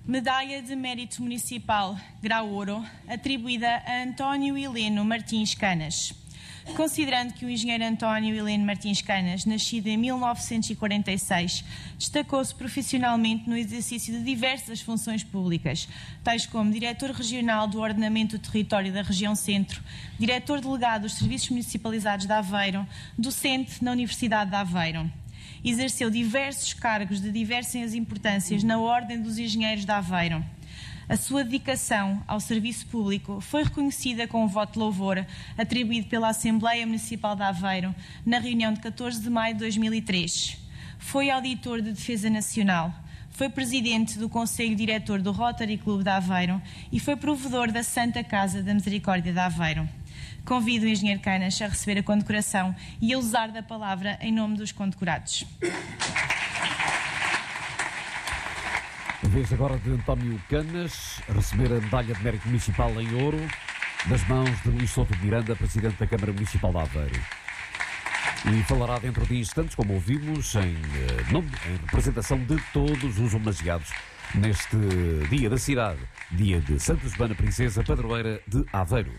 Medalha de Mérito Municipal, grau ouro, atribuída a António Heleno Martins Canas. Considerando que o engenheiro António Heleno Martins Canas, nascido em 1946, destacou-se profissionalmente no exercício de diversas funções públicas, tais como diretor regional do ordenamento do território da região Centro, diretor delegado dos Serviços Municipalizados de Aveiro, docente na Universidade de Aveiro. Exerceu diversos cargos de diversas importâncias na Ordem dos Engenheiros de Aveiro. A sua dedicação ao serviço público foi reconhecida com o voto de louvor atribuído pela Assembleia Municipal de Aveiro na reunião de 14 de maio de 2003. Foi auditor de Defesa Nacional, foi presidente do Conselho Diretor do Rotary Clube de Aveiro e foi provedor da Santa Casa da Misericórdia de Aveiro. Convido o engenheiro Canas a receber a condecoração e a usar da palavra em nome dos condecorados. Vez agora de António Canas receber a medalha de mérito municipal em ouro das mãos de Luís Souto de Miranda, presidente da Câmara Municipal de Aveiro. E falará dentro de instantes, como ouvimos, em representação de todos os homenageados neste dia da cidade, dia de Santa Joana Princesa, padroeira de Aveiro.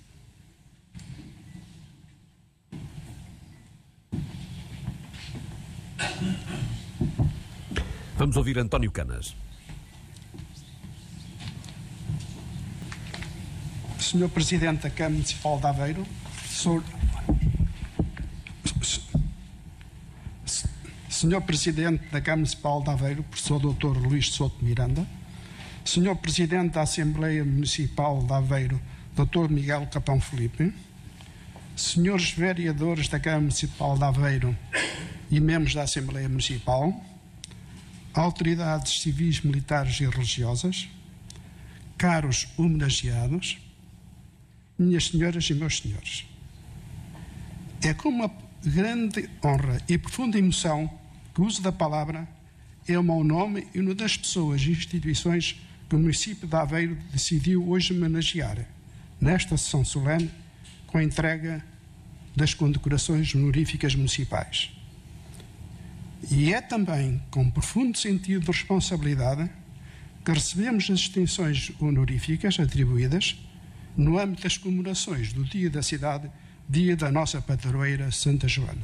Vamos ouvir António Canas. Senhor Presidente da Câmara Municipal de Aveiro, Senhor Presidente da Câmara Municipal de Aveiro, professor Dr. Luís Souto de Miranda, Senhor Presidente da Assembleia Municipal de Aveiro, Dr. Miguel Capão Filipe, Senhores Vereadores da Câmara Municipal de Aveiro e membros da Assembleia Municipal, autoridades civis, militares e religiosas, caros homenageados, minhas senhoras e meus senhores. É com uma grande honra e profunda emoção que o uso da palavra é o meu nome e uma das pessoas e instituições que o município de Aveiro decidiu hoje homenagear, nesta sessão solene, com a entrega das condecorações honoríficas municipais. E é também com profundo sentido de responsabilidade que recebemos as distinções honoríficas atribuídas no âmbito das comemorações do Dia da Cidade, dia da nossa padroeira Santa Joana.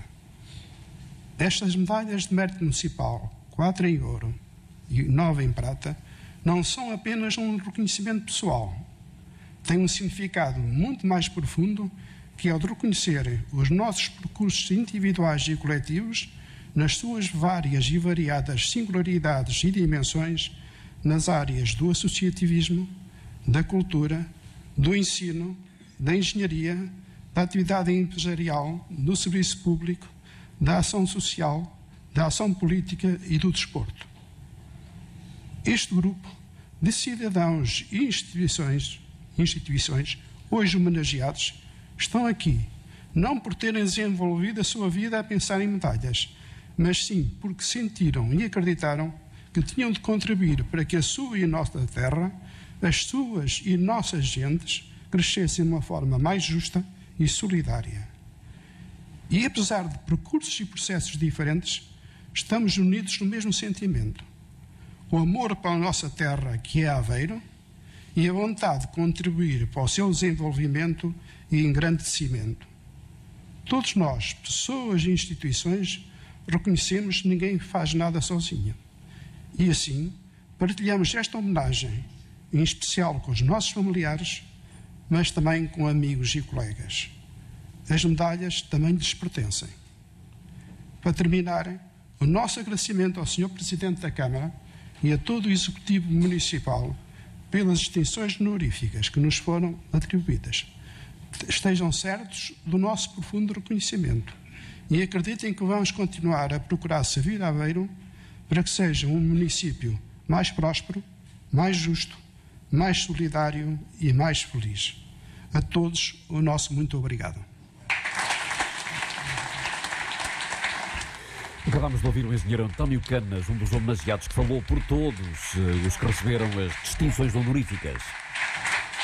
Estas medalhas de mérito municipal, 4 em ouro e 9 em prata, não são apenas um reconhecimento pessoal. Têm um significado muito mais profundo, que é o de reconhecer os nossos percursos individuais e coletivos nas suas várias e variadas singularidades e dimensões nas áreas do associativismo, da cultura, do ensino, da engenharia, da atividade empresarial, do serviço público, da ação social, da ação política e do desporto. Este grupo de cidadãos e instituições hoje homenageados estão aqui, não por terem desenvolvido a sua vida a pensar em medalhas, mas sim porque sentiram e acreditaram que tinham de contribuir para que a sua e a nossa terra, as suas e nossas gentes, crescessem de uma forma mais justa e solidária. E apesar de percursos e processos diferentes, estamos unidos no mesmo sentimento: o amor para a nossa terra, que é Aveiro, e a vontade de contribuir para o seu desenvolvimento e engrandecimento. Todos nós, pessoas e instituições, reconhecemos que ninguém faz nada sozinho. E assim, partilhamos esta homenagem, em especial com os nossos familiares, mas também com amigos e colegas. As medalhas também lhes pertencem. Para terminar, o nosso agradecimento ao Sr. Presidente da Câmara e a todo o Executivo Municipal pelas distinções honoríficas que nos foram atribuídas. Estejam certos do nosso profundo reconhecimento e acreditem que vamos continuar a procurar servir Aveiro para que seja um município mais próspero, mais justo, mais solidário e mais feliz. A todos, o nosso muito obrigado. Acabámos de ouvir o engenheiro António Canas, um dos homenageados que falou por todos os que receberam as distinções honoríficas.